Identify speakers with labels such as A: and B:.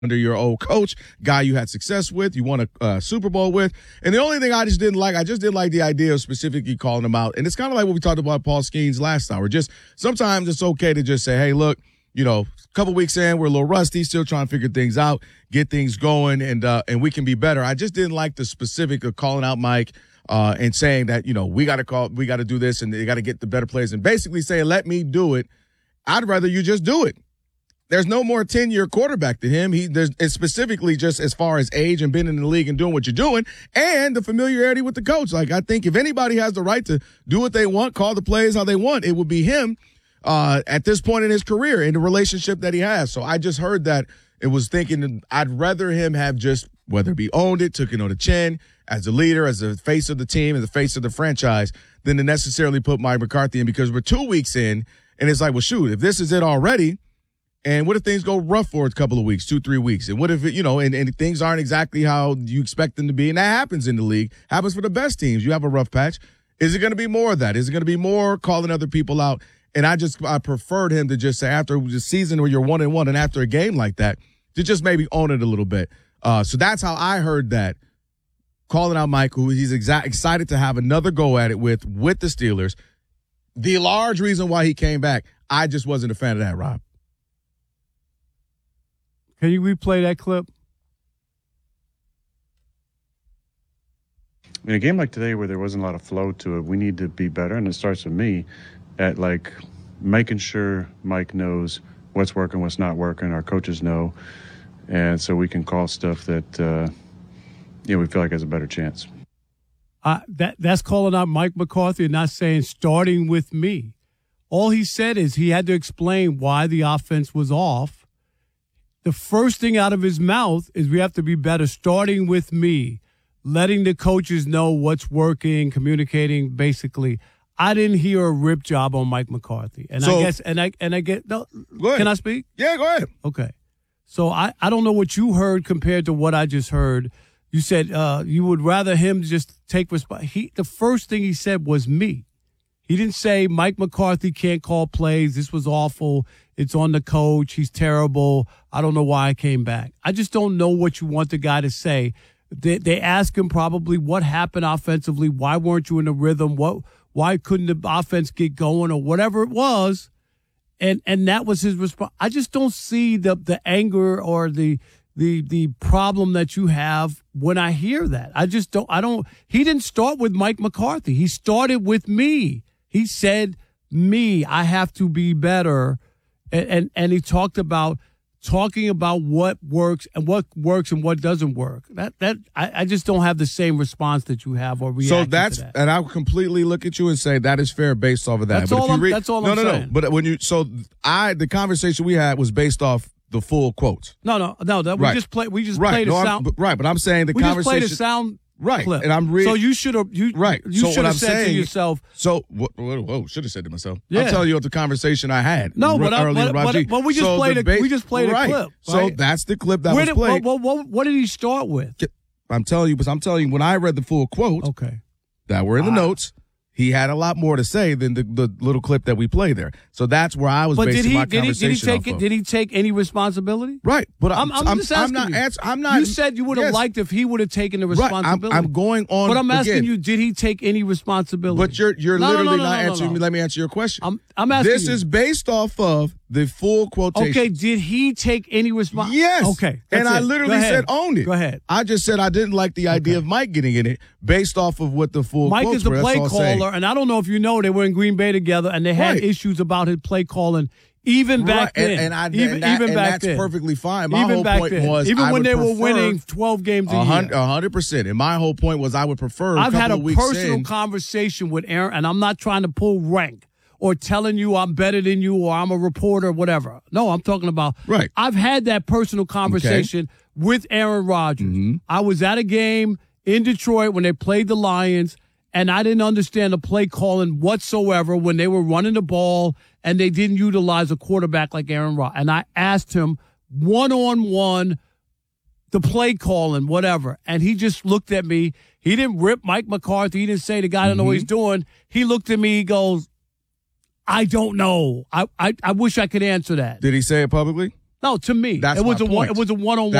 A: under your old coach, guy you had success with, you won a Super Bowl with. And the only thing I just didn't like the idea of specifically calling him out. And it's kind of like what we talked about Paul Skeens last hour. Just sometimes it's okay to just say, hey, look, a couple weeks in, we're a little rusty, still trying to figure things out, get things going, and we can be better. I just didn't like the specific of calling out Mike and saying that, we got to do this and they got to get the better players and basically saying, let me do it. I'd rather you just do it. There's no more 10-year quarterback to him. It's specifically just as far as age and being in the league and doing what you're doing and the familiarity with the coach. Like, I think if anybody has the right to do what they want, call the plays how they want, it would be him at this point in his career, in the relationship that he has. So I just heard that it was thinking I'd rather him have just, whether it be owned it, took it on the chin as a leader, as the face of the team, as the face of the franchise, than to necessarily put Mike McCarthy in, because we're 2 weeks in and it's like, well, shoot, if this is it already, and what if things go rough for a couple of weeks, 2-3 weeks? And what if, and things aren't exactly how you expect them to be? And that happens in the league. Happens for the best teams. You have a rough patch. Is it going to be more of that? Is it going to be more calling other people out? And I preferred him to just say, after the season where you're 1-1 and after a game like that, to just maybe own it a little bit. So that's how I heard that. Calling out Mike, who he's excited to have another go at it with the Steelers. The large reason why he came back, I just wasn't a fan of that, Rob.
B: Can you replay that clip?
C: In a game like today where there wasn't a lot of flow to it, we need to be better, and it starts with me at, making sure Mike knows what's working, what's not working, our coaches know, and so we can call stuff that, we feel like has a better chance.
B: That's calling out Mike McCarthy and not saying starting with me. All he said is he had to explain why the offense was off. The first thing out of his mouth is we have to be better, starting with me, letting the coaches know what's working, communicating. Basically, I didn't hear a rip job on Mike McCarthy, and
A: so,
B: I guess, and I get. No,
A: go ahead.
B: Can I speak?
A: Yeah, go ahead.
B: Okay, so I don't know what you heard compared to what I just heard. You said you would rather him just take responsibility. The first thing he said was me. He didn't say Mike McCarthy can't call plays. This was awful. It's on the coach. He's terrible. I don't know why I came back. I just don't know what you want the guy to say. They ask him probably what happened offensively. Why weren't you in the rhythm? Why couldn't the offense get going or whatever it was? And that was his response. I just don't see the anger or the problem that you have when I hear that. He didn't start with Mike McCarthy. He started with me. He said, me, I have to be better. And he talking about what works and what doesn't work. I just don't have the same response that you have or reaction to that.
A: And I would look at you and say that is fair based off of that.
B: That's all I'm saying.
A: But the conversation we had was based off the full quotes.
B: No. We just played a sound.
A: But I'm saying the conversation.
B: We just played a sound.
A: Right,
B: clip.
A: And I'm reading.
B: So you should have.
A: Right.
B: You should have said to yourself.
A: So should have said to myself.
B: Yeah.
A: I'm telling you what the conversation I had.
B: No,
A: earlier,
B: but we just played a clip. Right?
A: So that's the clip that was played.
B: What did he start with?
A: I'm telling you when I read the full quote.
B: Okay.
A: That were in the notes. He had a lot more to say than the little clip that we play there. So that's where I was basing my conversation off of.
B: Did he take any responsibility?
A: Right. But
B: I'm just asking
A: I'm not.
B: You said you would have liked if he would have taken the responsibility.
A: Right. I'm going on.
B: But I'm asking you, did he take any responsibility?
A: But you're literally not answering me. Let me answer your question.
B: I'm asking
A: This is based off of the full quotation.
B: Okay, did he take any responsibility?
A: Yes.
B: Okay.
A: And I literally said own it.
B: Go ahead.
A: I just said I didn't like the idea of Mike getting in it based off of what the full
B: Mike
A: quotes
B: is the
A: were.
B: play caller, and I don't know if you know, they were in Green Bay together, and they had issues about his play calling even back then.
A: And that's perfectly fine. My whole point was
B: even when they were winning 12 games a year.
A: 100%. And my whole point was I would prefer
B: I've had a personal
A: in,
B: conversation with Aaron, and I'm not trying to pull rank or telling you I'm better than you or I'm a reporter or whatever. No, I'm talking about I've had that personal conversation with Aaron Rodgers. Mm-hmm. I was at a game in Detroit when they played the Lions, and I didn't understand the play calling whatsoever when they were running the ball and they didn't utilize a quarterback like Aaron Rodgers. And I asked him one-on-one the play calling, whatever. And he just looked at me. He didn't rip Mike McCarthy. He didn't say the guy don't know what he's doing. He looked at me. He goes, I don't know. I wish I could answer that.
A: Did he say it publicly?
B: No, to me,
A: That's
B: it was
A: my
B: a
A: point.
B: it was a one-on-one